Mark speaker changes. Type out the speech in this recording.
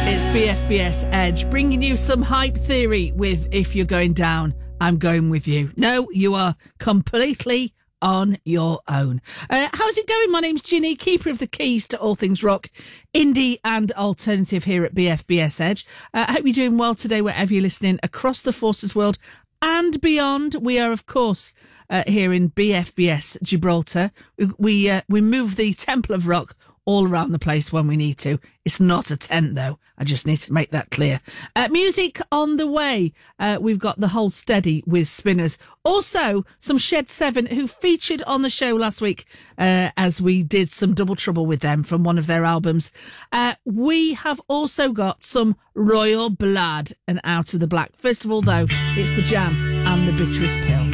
Speaker 1: It's BFBS Edge, bringing you some hype theory with If You're Going Down, I'm Going With You. No, you are completely on your own. How's it going? My name's Ginny, keeper of the keys to all things rock, indie and alternative here at BFBS Edge. I hope you're doing well today wherever you're listening across the Forces world and beyond. We are, of course, here in BFBS Gibraltar. We move the Temple of Rock all around the place when we need to. It's not a tent, though. I just need to make that clear. Music on the way. We've got the Hold Steady with Spinners. Also, some Shed 7 who featured on the show last week as we did some Double Trouble with them from one of their albums. We have also got some Royal Blood and Out of the Black. First of all, though, it's The Jam and The Bitterest Pill.